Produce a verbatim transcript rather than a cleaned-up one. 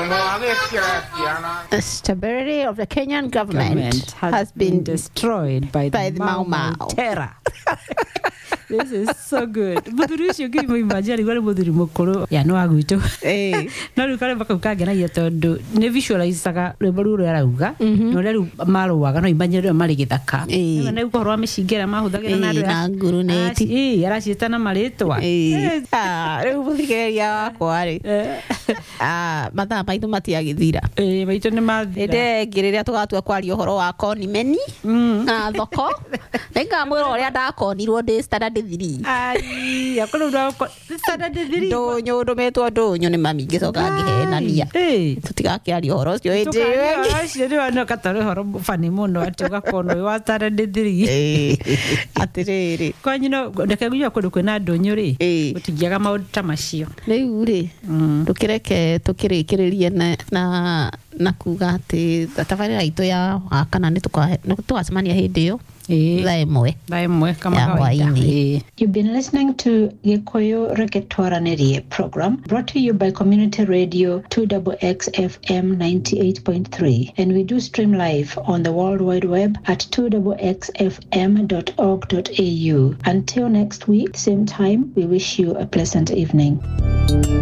The stability of the Kenyan government, government has, has been, been destroyed by, by the the Mau Mau Mau Mau. terror. This is so good. Muthuri ucio ngi mo imagine gwari muthuri mukuru ya no agwitu. Eh. No ri kare baka ukagena tondu ne visualizaga rwimbo ruru arauga no riu maruaga no imagine mari githaka. Eh. Ne gukoro amicingera mahuthagira na Eh, na nguru neti. Eh, aracita na maritwa. Eh. Ah, riu muthikiriria wakwa ri. Ah, mathaa maitũ matiagithira. Eh, maitũ nĩ mathira. Ende ngiriria tugatua kwaria uhoro wa konimeni na thoko. Ngamwira uria ndakonirwo ndi standard three. Ai, akoro ndo standard three. Ndonyo ndumetwo ndonyo ni mami ngicoka ngihenania. Eh. Tutigakiaria uhoro ucio indi. Acio nĩ wana katare uhoro fani muno ati ugakono wa standard three. Eh. Atiriri. Kwanyu no ndeke gujya kundu kwina ndonyo ri. Utingiaga maundu ta macio. Riu ri. Tukireke tukirikiririe na na na kuga ati tabarira itu ya wakana ni tukahe tukacemania hindi iyo. Eh. Thaa imwe. Thaa imwe kama Ya kawaida. hwaini. Eh. You've been listening to Gikuyu Reketwaranirie program brought to you by Community Radio two X X F M ninety-eight point three, and we do stream live on the World Wide Web at two x x f m dot org dot a u. Until next week, same time, we wish you a pleasant evening.